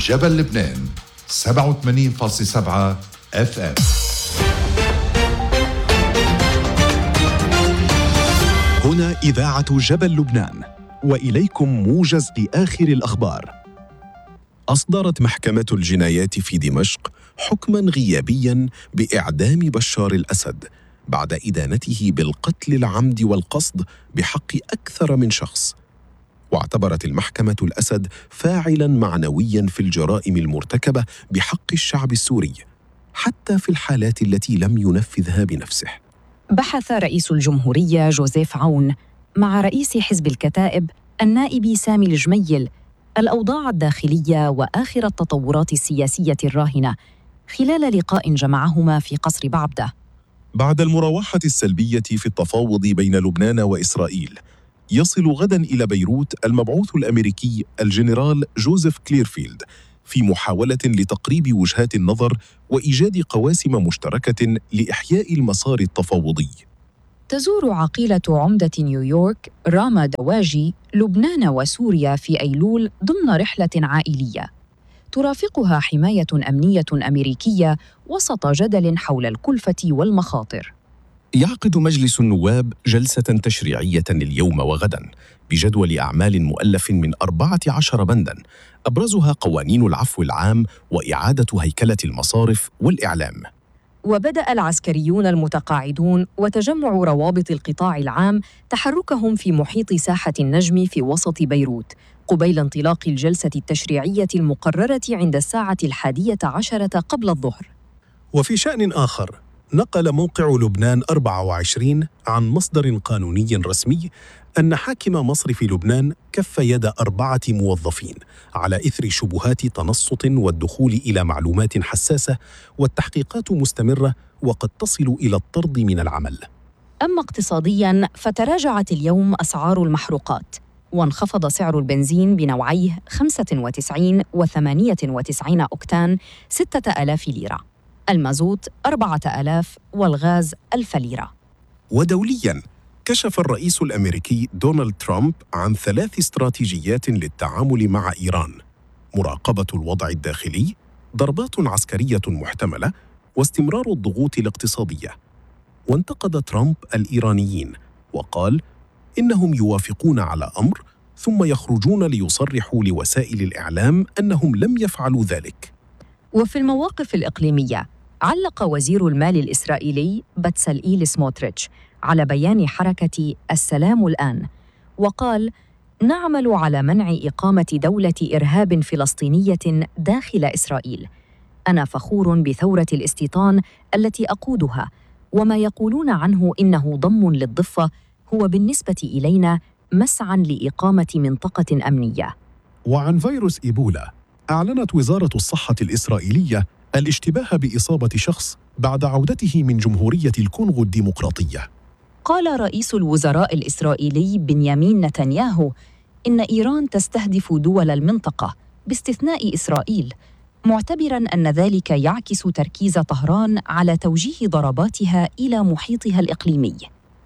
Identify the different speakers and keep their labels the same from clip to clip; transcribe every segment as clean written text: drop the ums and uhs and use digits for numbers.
Speaker 1: جبل لبنان 87.7 FM.
Speaker 2: هنا إذاعة جبل لبنان، وإليكم موجز لآخر الأخبار. أصدرت محكمة الجنايات في دمشق حكماً غيابياً بإعدام بشار الأسد بعد إدانته بالقتل العمد والقصد بحق أكثر من شخص. واعتبرت المحكمة الأسد فاعلاً معنوياً في الجرائم المرتكبة بحق الشعب السوري، حتى في الحالات التي لم ينفذها بنفسه.
Speaker 3: بحث رئيس الجمهورية جوزيف عون مع رئيس حزب الكتائب النائب سامي الجميل الأوضاع الداخلية وآخر التطورات السياسية الراهنة خلال لقاء جمعهما في قصر بعبدة.
Speaker 2: بعد المراوحة السلبية في التفاوض بين لبنان وإسرائيل، يصل غداً إلى بيروت المبعوث الأمريكي الجنرال جوزيف كليرفيلد في محاولة لتقريب وجهات النظر وإيجاد قواسم مشتركة لإحياء المسار التفاوضي.
Speaker 3: تزور عقيلة عمدة نيويورك راما دواجي لبنان وسوريا في أيلول ضمن رحلة عائلية ترافقها حماية أمنية أمريكية وسط جدل حول الكلفة والمخاطر.
Speaker 2: يعقد مجلس النواب جلسة تشريعية اليوم وغداً بجدول أعمال مؤلف من 14 بنداً، أبرزها قوانين العفو العام وإعادة هيكلة المصارف والإعلام.
Speaker 3: وبدأ العسكريون المتقاعدون وتجمع روابط القطاع العام تحركهم في محيط ساحة النجم في وسط بيروت قبيل انطلاق الجلسة التشريعية المقررة عند الساعة 11 قبل الظهر.
Speaker 2: وفي شأن آخر، نقل موقع لبنان 24 عن مصدر قانوني رسمي أن حاكم مصرف لبنان كف يد 4 موظفين على إثر شبهات تنصت والدخول إلى معلومات حساسة، والتحقيقات مستمرة وقد تصل إلى الطرد من العمل.
Speaker 3: أما اقتصادياً فتراجعت اليوم أسعار المحروقات، وانخفض سعر البنزين بنوعيه 95 و98 أوكتان 6000 ليرة، المازوت 4000 والغاز 1000 ليرة.
Speaker 2: ودولياً، كشف الرئيس الأمريكي دونالد ترامب عن 3 استراتيجيات للتعامل مع إيران: مراقبة الوضع الداخلي، ضربات عسكرية محتملة، واستمرار الضغوط الاقتصادية. وانتقد ترامب الإيرانيين وقال إنهم يوافقون على أمر ثم يخرجون ليصرحوا لوسائل الإعلام أنهم لم يفعلوا ذلك.
Speaker 3: وفي المواقف الإقليمية، علق وزير المال الإسرائيلي بتسلئيل سموتريتش على بيان حركة السلام الآن، وقال: نعمل على منع إقامة دولة إرهاب فلسطينية داخل إسرائيل. أنا فخور بثورة الاستيطان التي أقودها، وما يقولون عنه إنه ضم للضفة هو بالنسبة إلينا مسعى لإقامة منطقة أمنية.
Speaker 2: وعن فيروس إيبولا، أعلنت وزارة الصحة الإسرائيلية الاشتباه بإصابة شخص بعد عودته من جمهورية الكونغو الديمقراطية.
Speaker 3: قال رئيس الوزراء الإسرائيلي بنيامين نتنياهو إن إيران تستهدف دول المنطقة باستثناء إسرائيل، معتبراً أن ذلك يعكس تركيز طهران على توجيه ضرباتها إلى محيطها الإقليمي.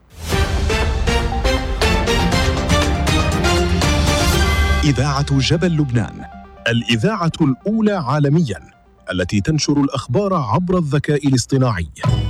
Speaker 2: إذاعة جبل لبنان، الإذاعة الأولى عالمياً التي تنشر الأخبار عبر الذكاء الاصطناعي.